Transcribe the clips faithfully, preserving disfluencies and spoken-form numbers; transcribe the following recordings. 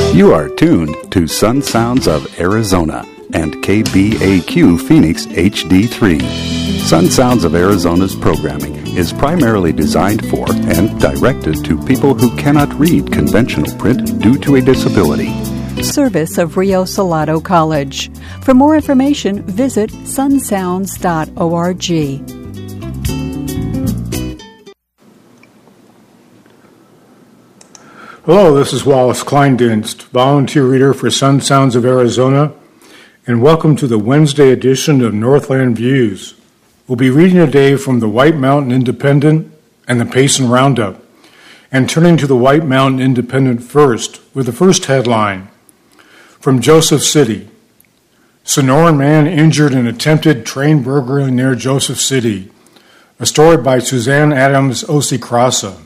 You are tuned to Sun Sounds of Arizona and K B A Q Phoenix H D three. Sun Sounds of Arizona's programming is primarily designed for and directed to people who cannot read conventional print due to a disability. Service of Rio Salado College. For more information, visit sun sounds dot org. Hello, this is Wallace Kleindienst, volunteer reader for Sun Sounds of Arizona, and welcome to the Wednesday edition of Northland Views. We'll be reading today from the White Mountain Independent and the Payson Roundup, and turning to the White Mountain Independent first, with the first headline. From Joseph City, Sonoran man injured in attempted train burglary near Joseph City. A story by Suzanne Adams Ocicrasa.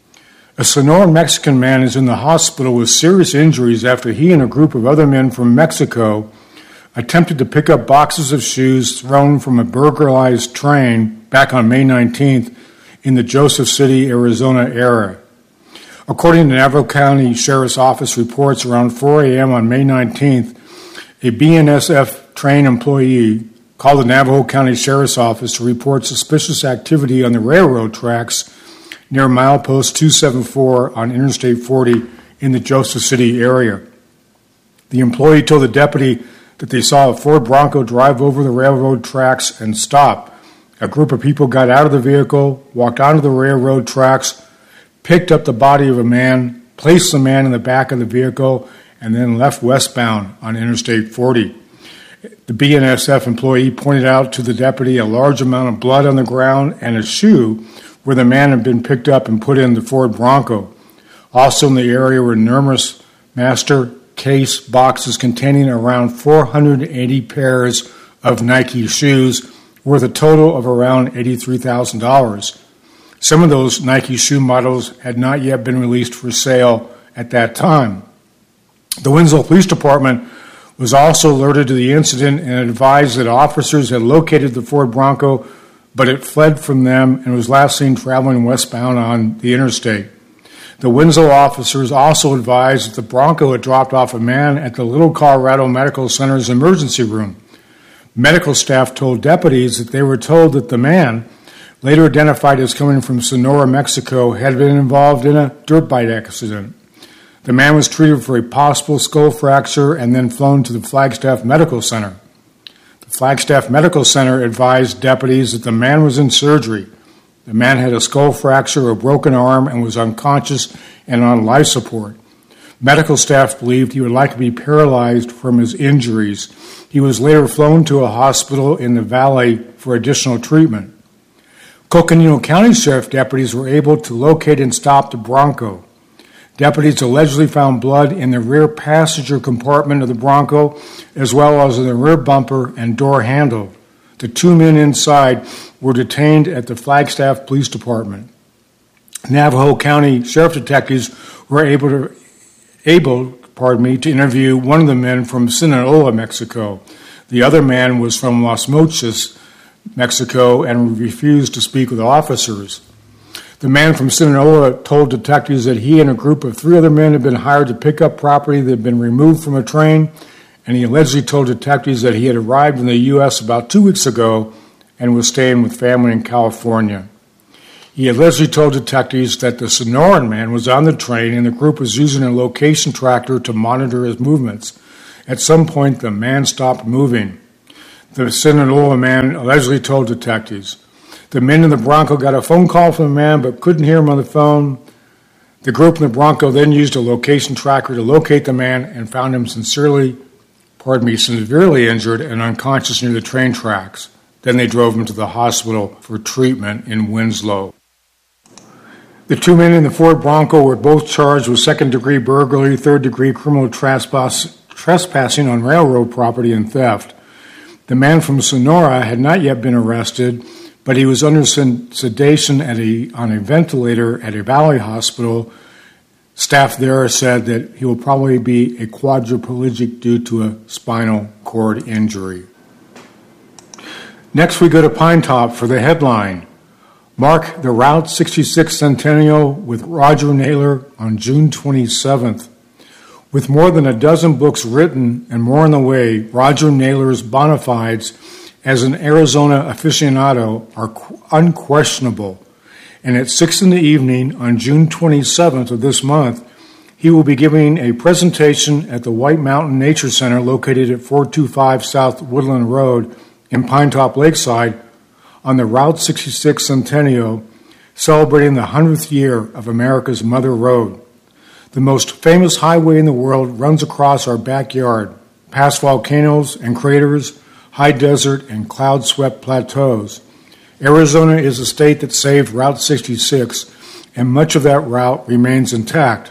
A Sonoran Mexican man is in the hospital with serious injuries after he and a group of other men from Mexico attempted to pick up boxes of shoes thrown from a burglarized train back on May nineteenth in the Joseph City, Arizona area. According to Navajo County Sheriff's Office reports, around four a.m. on May nineteenth, a B N S F train employee called the Navajo County Sheriff's Office to report suspicious activity on the railroad tracks near milepost two seventy-four on Interstate forty in the Joseph City area. The employee told the deputy that they saw a Ford Bronco drive over the railroad tracks and stop. A group of people got out of the vehicle, walked onto the railroad tracks, picked up the body of a man, placed the man in the back of the vehicle, and then left westbound on Interstate forty. The B N S F employee pointed out to the deputy a large amount of blood on the ground and a shoe where the man had been picked up and put in the Ford Bronco. Also in the area were numerous master case boxes containing around four hundred eighty pairs of Nike shoes worth a total of around eighty-three thousand dollars. Some of those Nike shoe models had not yet been released for sale at that time. The Winslow Police Department was also alerted to the incident and advised that officers had located the Ford Bronco, but it fled from them and was last seen traveling westbound on the interstate. The Winslow officers also advised that the Bronco had dropped off a man at the Little Colorado Medical Center's emergency room. Medical staff told deputies that they were told that the man, later identified as coming from Sonora, Mexico, had been involved in a dirt bike accident. The man was treated for a possible skull fracture and then flown to the Flagstaff Medical Center. The Flagstaff Medical Center advised deputies that the man was in surgery. The man had a skull fracture, a broken arm, and was unconscious and on life support. Medical staff believed he would likely be paralyzed from his injuries. He was later flown to a hospital in the valley for additional treatment. Coconino County Sheriff deputies were able to locate and stop the Bronco. Deputies allegedly found blood in the rear passenger compartment of the Bronco, as well as in the rear bumper and door handle. The two men inside were detained at the Flagstaff Police Department. Navajo County Sheriff detectives were able to, able, pardon me, to interview one of the men from Sinaloa, Mexico. The other man was from Las Mochis, Mexico, and refused to speak with officers. The man from Sinaloa told detectives that he and a group of three other men had been hired to pick up property that had been removed from a train, and he allegedly told detectives that he had arrived in the U S about two weeks ago and was staying with family in California. He allegedly told detectives that the Sonoran man was on the train and the group was using a location tracker to monitor his movements. At some point, the man stopped moving. The Sinaloa man allegedly told detectives. The men in the Bronco got a phone call from the man but couldn't hear him on the phone. The group in the Bronco then used a location tracker to locate the man and found him sincerely, pardon me, severely injured and unconscious near the train tracks. Then they drove him to the hospital for treatment in Winslow. The two men in the Ford Bronco were both charged with second-degree burglary, third-degree criminal trespass, trespassing on railroad property, and theft. The man from Sonora had not yet been arrested, but he was under sedation at a, on a ventilator at a Valley hospital. Staff there said that he will probably be a quadriplegic due to a spinal cord injury. Next, we go to Pine Top for the headline. Mark the Route sixty-six Centennial with Roger Naylor on June twenty-seventh. With more than a dozen books written and more on the way, Roger Naylor's bona fides as an Arizona aficionado are unquestionable. And at six in the evening on June twenty-seventh of this month, he will be giving a presentation at the White Mountain Nature Center located at four two five South Woodland Road in Pinetop Lakeside on the Route sixty-six Centennial, celebrating the hundredth year of America's Mother Road. The most famous highway in the world runs across our backyard, past volcanoes and craters, high desert and cloud-swept plateaus. Arizona is a state that saved Route sixty-six, and much of that route remains intact.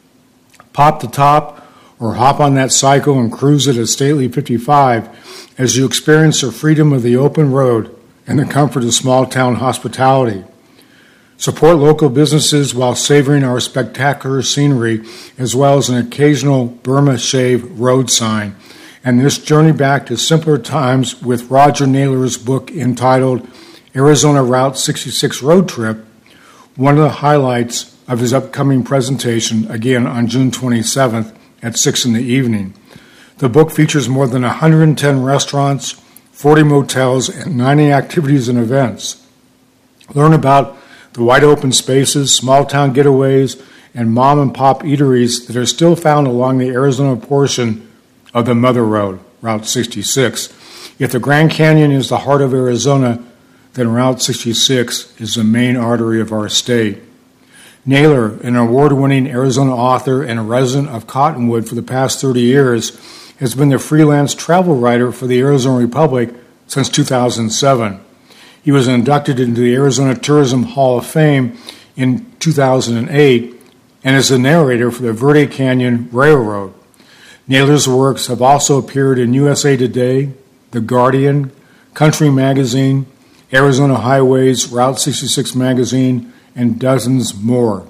Pop the top or hop on that cycle and cruise at a stately fifty-five as you experience the freedom of the open road and the comfort of small-town hospitality. Support local businesses while savoring our spectacular scenery, as well as an occasional Burma Shave road sign. And this journey back to simpler times with Roger Naylor's book entitled Arizona Route sixty-six Road Trip, one of the highlights of his upcoming presentation, again on June twenty-seventh at six in the evening. The book features more than one hundred ten restaurants, forty motels, and ninety activities and events. Learn about the wide open spaces, small town getaways, and mom and pop eateries that are still found along the Arizona portion of the Mother Road, Route sixty-six. If the Grand Canyon is the heart of Arizona, then Route sixty-six is the main artery of our state. Naylor, an award-winning Arizona author and a resident of Cottonwood for the past thirty years, has been the freelance travel writer for the Arizona Republic since two thousand seven. He was inducted into the Arizona Tourism Hall of Fame in two thousand eight and is the narrator for the Verde Canyon Railroad. Naylor's works have also appeared in U S A Today, The Guardian, Country Magazine, Arizona Highways, Route sixty-six Magazine, and dozens more.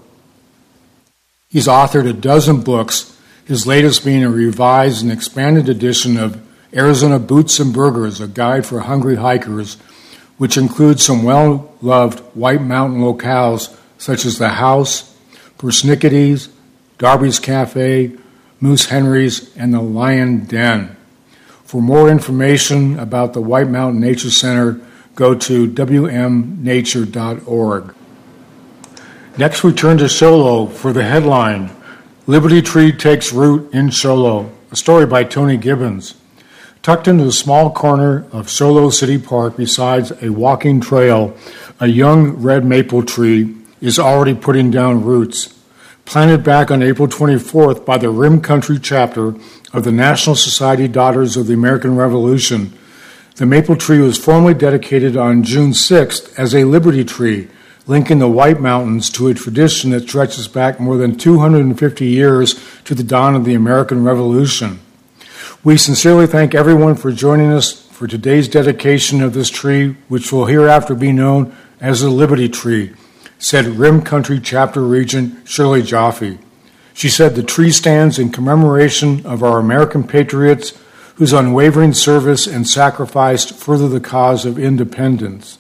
He's authored a dozen books, his latest being a revised and expanded edition of Arizona Boots and Burgers, a guide for hungry hikers, which includes some well-loved White Mountain locales such as The House, Persnickety's, Darby's Cafe, Moose Henry's, and the Lion Den. For more information about the White Mountain Nature Center, go to w m nature dot org. Next, we turn to Show Low for the headline, Liberty Tree Takes Root in Show Low, a story by Tony Gibbons. Tucked into a small corner of Show Low City Park besides a walking trail, a young red maple tree is already putting down roots. Planted back on April twenty-fourth by the Rim Country chapter of the National Society Daughters of the American Revolution, the maple tree was formally dedicated on June sixth as a Liberty Tree, linking the White Mountains to a tradition that stretches back more than two hundred fifty years to the dawn of the American Revolution. We sincerely thank everyone for joining us for today's dedication of this tree, which will hereafter be known as the Liberty Tree, said Rim Country Chapter Regent Shirley Jaffe. She said the tree stands in commemoration of our American patriots whose unwavering service and sacrifice further the cause of independence.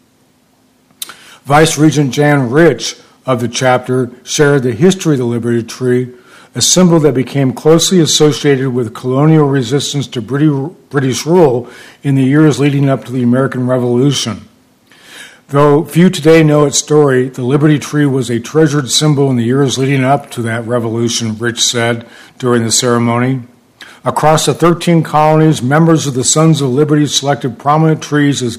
Vice Regent Jan Rich of the chapter shared the history of the Liberty Tree, a symbol that became closely associated with colonial resistance to British rule in the years leading up to the American Revolution. Though few today know its story, the Liberty Tree was a treasured symbol in the years leading up to that revolution, Rich said during the ceremony. Across the thirteen colonies, members of the Sons of Liberty selected prominent trees as